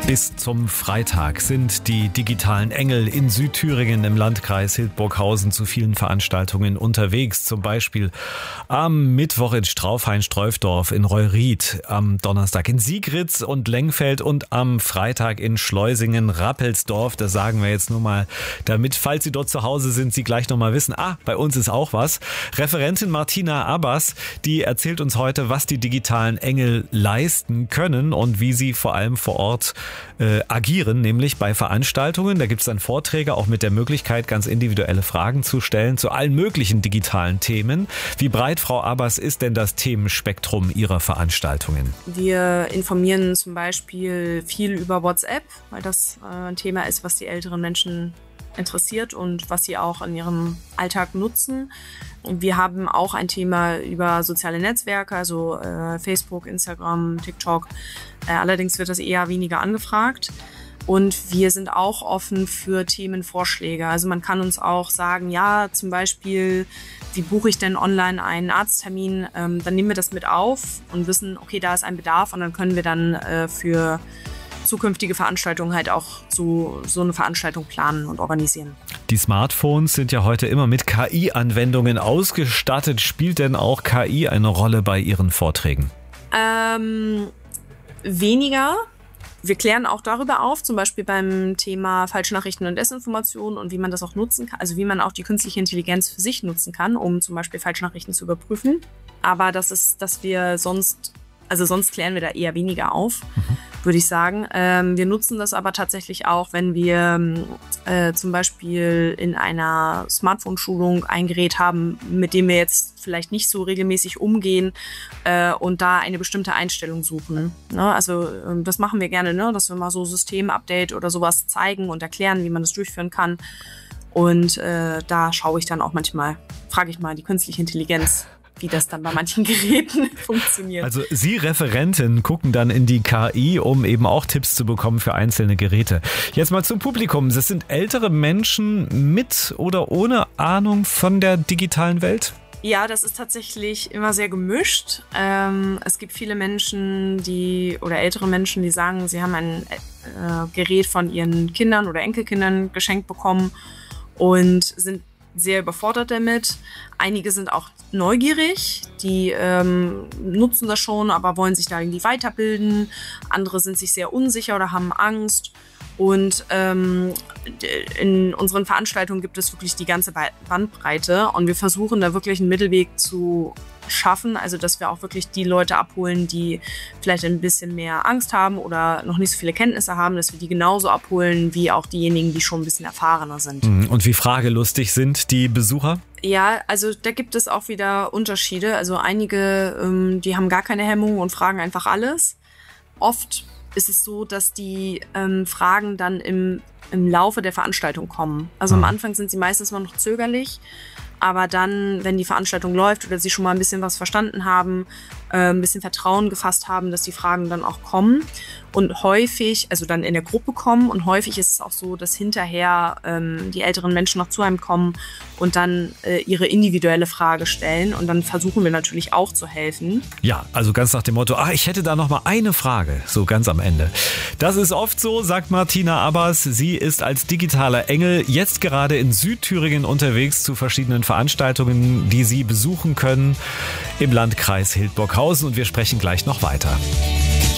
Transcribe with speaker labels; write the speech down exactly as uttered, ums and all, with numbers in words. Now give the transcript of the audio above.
Speaker 1: Bis zum Freitag sind die digitalen Engel in Südthüringen im Landkreis Hildburghausen zu vielen Veranstaltungen unterwegs. Zum Beispiel am Mittwoch in Straufhain-Streufdorf in Reuried, am Donnerstag in Sigritz und Lengfeld und am Freitag in Schleusingen-Rappelsdorf. Das sagen wir jetzt nur mal, damit, falls Sie dort zu Hause sind, Sie gleich nochmal wissen, ah, bei uns ist auch was. Referentin Martina Abbas, die erzählt uns heute, was die digitalen Engel leisten können und wie sie vor allem vor Ort äh, agieren, nämlich bei Veranstaltungen. Da gibt es dann Vorträge, auch mit der Möglichkeit, ganz individuelle Fragen zu stellen zu allen möglichen digitalen Themen. Wie breit, Frau Abbas, ist denn das Themenspektrum Ihrer Veranstaltungen?
Speaker 2: Wir informieren zum Beispiel viel über WhatsApp, weil das äh, ein Thema ist, was die älteren Menschen interessiert und was sie auch in ihrem Alltag nutzen. Wir haben auch ein Thema über soziale Netzwerke, also äh, Facebook, Instagram, TikTok. Äh, allerdings wird das eher weniger angefragt. Und wir sind auch offen für Themenvorschläge. Also man kann uns auch sagen, ja, zum Beispiel, wie buche ich denn online einen Arzttermin? Ähm, dann nehmen wir das mit auf und wissen, okay, da ist ein Bedarf und dann können wir dann äh, für zukünftige Veranstaltungen halt auch so, so eine Veranstaltung planen und organisieren.
Speaker 1: Die Smartphones sind ja heute immer mit K I-Anwendungen ausgestattet. Spielt denn auch K I eine Rolle bei Ihren Vorträgen?
Speaker 2: Ähm, weniger. Wir klären auch darüber auf, zum Beispiel beim Thema Falschnachrichten und Desinformation und wie man das auch nutzen kann, also wie man auch die künstliche Intelligenz für sich nutzen kann, um zum Beispiel Falschnachrichten zu überprüfen. Aber das ist, dass wir sonst, also sonst klären wir da eher weniger auf. Mhm. Würde ich sagen. Ähm, wir nutzen das aber tatsächlich auch, wenn wir äh, zum Beispiel in einer Smartphone-Schulung ein Gerät haben, mit dem wir jetzt vielleicht nicht so regelmäßig umgehen äh, und da eine bestimmte Einstellung suchen. Ne? Also äh, das machen wir gerne, ne? Dass wir mal so System-Update oder sowas zeigen und erklären, wie man das durchführen kann. Und äh, da schaue ich dann auch manchmal, frage ich mal die künstliche Intelligenz, wie das dann bei manchen Geräten funktioniert.
Speaker 1: Also Sie Referenten gucken dann in die K I, um eben auch Tipps zu bekommen für einzelne Geräte. Jetzt mal zum Publikum. Das sind ältere Menschen mit oder ohne Ahnung von der digitalen Welt?
Speaker 2: Ja, das ist tatsächlich immer sehr gemischt. Ähm, es gibt viele Menschen, die oder ältere Menschen, die sagen, sie haben ein äh, Gerät von ihren Kindern oder Enkelkindern geschenkt bekommen und sind sehr überfordert damit. Einige sind auch neugierig, die ähm, nutzen das schon, aber wollen sich da irgendwie weiterbilden. Andere sind sich sehr unsicher oder haben Angst. Und ähm, in unseren Veranstaltungen gibt es wirklich die ganze Bandbreite und wir versuchen da wirklich einen Mittelweg zu schaffen, also dass wir auch wirklich die Leute abholen, die vielleicht ein bisschen mehr Angst haben oder noch nicht so viele Kenntnisse haben, dass wir die genauso abholen wie auch diejenigen, die schon ein bisschen erfahrener sind.
Speaker 1: Und wie fragelustig sind die Besucher?
Speaker 2: Ja, also da gibt es auch wieder Unterschiede. Also einige, ähm, die haben gar keine Hemmung und fragen einfach alles. Oft ist es so, dass die ähm, Fragen dann im, im Laufe der Veranstaltung kommen. Also am Anfang sind sie meistens mal noch zögerlich, aber dann, wenn die Veranstaltung läuft oder sie schon mal ein bisschen was verstanden haben, äh, ein bisschen Vertrauen gefasst haben, dass die Fragen dann auch kommen und häufig, also dann in der Gruppe kommen und häufig ist es auch so, dass hinterher ähm, die älteren Menschen noch zu einem kommen und dann äh, ihre individuelle Frage stellen und dann versuchen wir natürlich auch zu helfen.
Speaker 1: Ja, also ganz nach dem Motto, ah, ich hätte da noch mal eine Frage, so ganz am Ende. Das ist oft so, sagt Martina Abbas. Sie ist als digitaler Engel jetzt gerade in Südthüringen unterwegs zu verschiedenen Veranstaltungen, die Sie besuchen können im Landkreis Hildburghausen und wir sprechen gleich noch weiter.